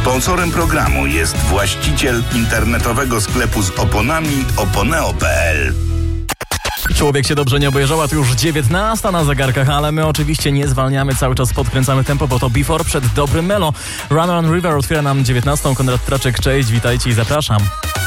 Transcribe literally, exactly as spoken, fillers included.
Sponsorem programu jest właściciel internetowego sklepu z oponami oponeo kropka p l. Człowiek się dobrze nie obejrzał, a to już dziewiętnasta na zegarkach, ale my oczywiście nie zwalniamy, cały czas podkręcamy tempo, bo to Before przed dobrym melo. Run on River otwiera nam dziewiętnastą. Konrad Traczek, cześć, witajcie i zapraszam.